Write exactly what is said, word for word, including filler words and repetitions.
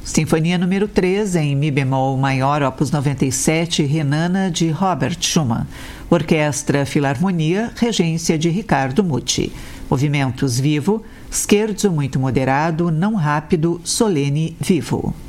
Sinfonia número três, em Mi bemol maior, opus noventa e sete, Renana, de Robert Schumann. Orquestra Filarmonia, regência de Ricardo Muti. Movimentos vivo, scherzo muito moderado, não rápido, solene, vivo.